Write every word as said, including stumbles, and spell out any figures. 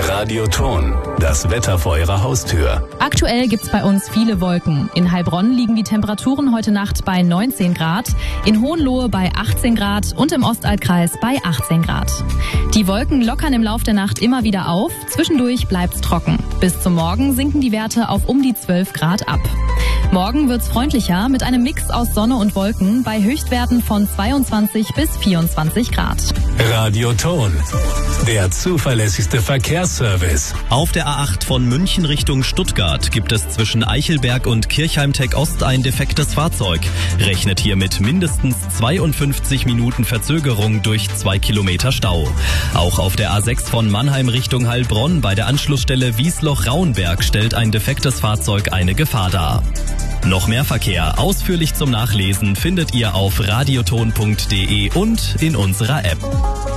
Radioton, das Wetter vor Ihrer Haustür. Aktuell gibt's bei uns viele Wolken. In Heilbronn liegen die Temperaturen heute Nacht bei neunzehn Grad, in Hohenlohe bei achtzehn Grad und im Ostalbkreis bei achtzehn Grad. Die Wolken lockern im Lauf der Nacht immer wieder auf, zwischendurch bleibt's trocken. Bis zum Morgen sinken die Werte auf um die zwölf Grad ab. Morgen wird's freundlicher mit einem Mix aus Sonne und Wolken bei Höchstwerten von zweiundzwanzig bis vierundzwanzig Grad. Radioton, der zuverlässigste Verkehrsservice. Auf der A acht von München Richtung Stuttgart gibt es zwischen Eichelberg und Kirchheim-Tech-Ost ein defektes Fahrzeug. Rechnet hier mit mindestens zweiundfünfzig Minuten Verzögerung durch zwei Kilometer Stau. Auch auf der A sechs von Mannheim Richtung Heilbronn bei der Anschlussstelle Wiesloch-Rauenberg stellt ein defektes Fahrzeug eine Gefahr dar. Noch mehr Verkehr ausführlich zum Nachlesen findet ihr auf radioton punkt de und in unserer App.